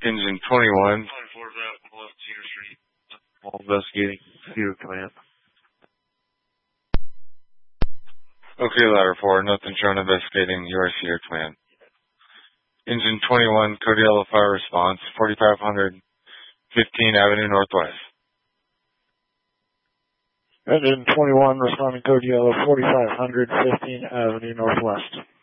Engine 21. Investigating Cedar Command. Okay, Ladder 4, nothing shown investigating URC or Command. Engine 21, Code Yellow Fire Response, 4500 15 Avenue Northwest. Engine 21, responding Code Yellow, 4500 15 Avenue Northwest.